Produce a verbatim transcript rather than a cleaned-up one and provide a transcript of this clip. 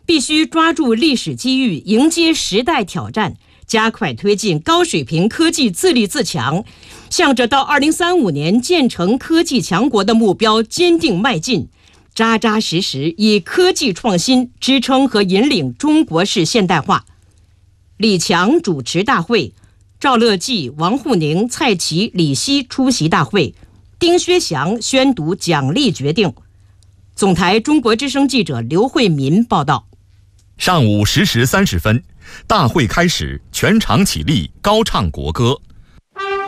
必须抓住历史机遇，迎接时代挑战，加快推进高水平科技自立自强，向着到二零三五年建成科技强国的目标坚定迈进，扎扎实实以科技创新支撑和引领中国式现代化。李强主持大会，赵乐际、王沪宁、蔡奇、李希出席大会，丁薛祥宣读奖励决定。总台中国之声记者刘慧民报道。 上午十时三十分，大会开始，全场起立，高唱国歌。